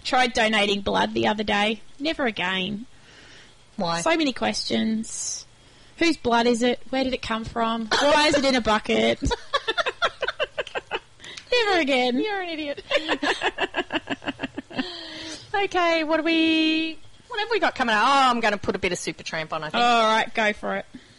Tried donating blood the other day. Never again. Why? So many questions. Whose blood is it? Where did it come from? Why is it in a bucket? Never again. You're an idiot. Okay, what have we got coming out? Oh, I'm going to put a bit of Supertramp on, I think. All right, go for it.